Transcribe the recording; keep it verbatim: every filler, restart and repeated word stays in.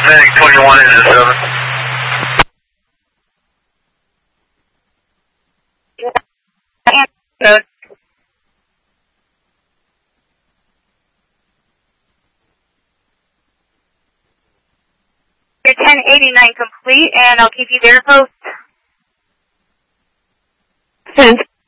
Medic twenty-one into seven. Good. You're ten eighty-nine complete, and I'll keep you there, post. Send.